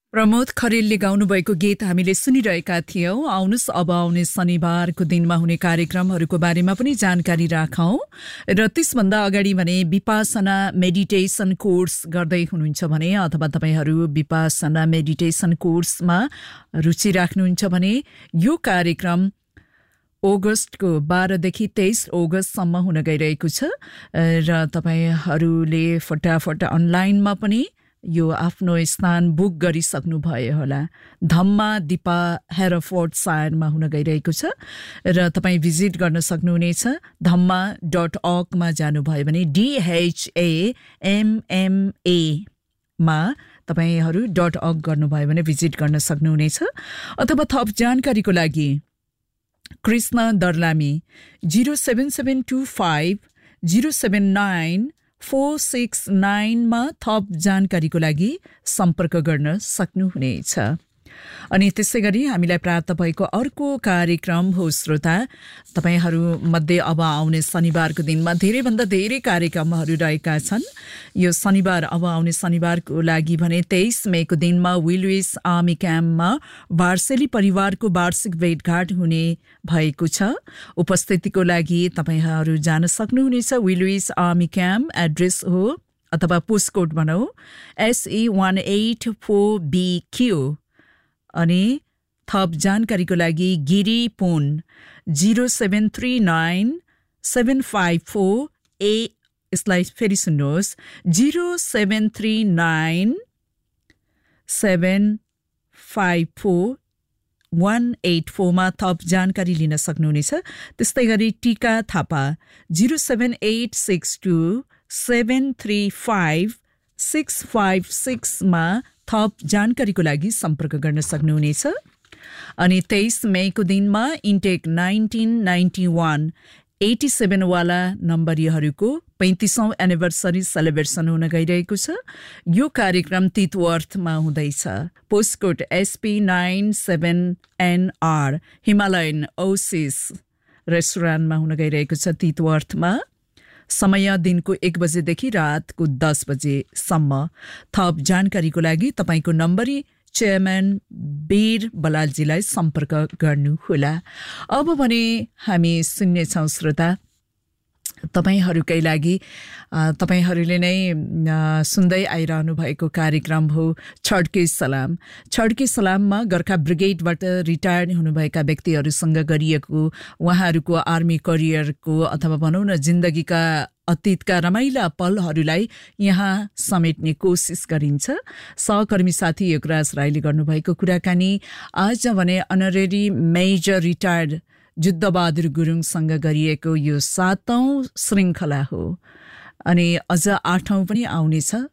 प्रमोद खरेलले गाउनुभएको गीत हामीले सुनिरहेका थियौं। आउनुस् अब आउने शनिबारको दिनमा हुने कार्यक्रमहरूको बारेमा पनि जानकारी राखौं। र त्यसभन्दा अगाडि भने विपासना मेडिटेसन कोर्स गर्दै हुनुहुन्छ भने अथवा तपाईहरू विपासना मेडिटेसन कोर्समा रुचि राख्नुहुन्छ भने यो कार्यक्रम अगस्तको 12 देखि 23 अगस्तसम्म हुन गइरहेको छ र तपाईहरूले फटाफट अनलाइनमा पनि यो आफ्नो स्थान बुक गरिसक्नु भयो होला। धम्मा दिपा हेरफोर्डसायरमा हुन गइरहेको छ र तपाईं भिजिट गर्न सक्नुहुनेछ। dhamma.org मा जानुभयो भने DHAMMA मा तपाईहरू .org गर्नुभयो भने भिजिट गर्न सक्नुहुनेछ। अथवा थप जानकारीको लागि कृष्ण दर्लामी 07725 079 469 मा थप जानकारीको लागि सम्पर्क गर्न सक्नुहुनेछ। अनि त्यसै गरी हामीलाई प्राप्त भएको अर्को कार्यक्रम हो श्रोता, तपाईहरू मध्ये अब आउने शनिबारको दिनमा धेरैभन्दा धेरै कार्यक्रमहरू रहेका छन्। यो शनिबार अब आउने शनिबारको लागि भने 23 मेको दिनमा विलुइस आर्मी क्याम्पमा वार्सेली परिवारको वार्षिक भेटघाट हुने भएको छ। उपस्थितिको लागि तपाईहरू जान सक्नुहुनेछ। विलुइस आर्मी क्याम्प एड्रेस हो अथवा पोस्टकोड भनौं SE184BQ। अनि थप जानकारीको लागि गिरी पुन 0739 754 यसलाई फेरि सुन्नुहोस् 0739 754 184 मा थप जानकारी लिन सक्नुहुनेछ। त्यस्तै गरी टीका थापा 07862 735 656 मा थप जानकारीको लागि सम्पर्क गर्न सक्नुहुनेछ। अनि 23 मेको दिनमा इन्टेक 1991 87 वाला नम्बरीहरूको 35औं एनिभर्सरी सेलिब्रेसन हुन गइरहेको छ। यो कार्यक्रम तितवर्थमा हुँदैछ। पोस्टकोड SP97NR हिमालयन ओसिस रेस्टुरेन्टमा हुन गइरहेको छ तितवर्थमा। समय दिनको 1 बजेदेखि रातको 10 बजेसम्म। थप जानकारीको लागि तपाईको नम्बरी चेयरम्यान वीर बलालजीलाई सम्पर्क गर्नुहोला। अब भने हामी सुन्नेछौं श्रोता तपाईहरुकै लागि तपाईहरुले नै सुन्दै आइरहनु भएको कार्यक्रम हो छड्के सलाम। छड्के सलाममा गोर्खा ब्रिगेडबाट रिटायर्ड हुनुभएका व्यक्तिहरुसँग गरिएको उहाँहरुको आर्मी करियरको अथवा भनौं न जिन्दगीका अतीतका रमाइला पलहरूलाई यहाँ समेट्ने कोसिस गरिन्छ। सहकर्मी साथी योगराज राईले गर्नुभएको कुराकानी आज भने अनरेरी मेजर रिटायर्ड जुद्धबहादुर गुरुङसँग गरिएको यो 7औं श्रृङ्खला हो। अनि अझ 8औं पनि आउनेछ।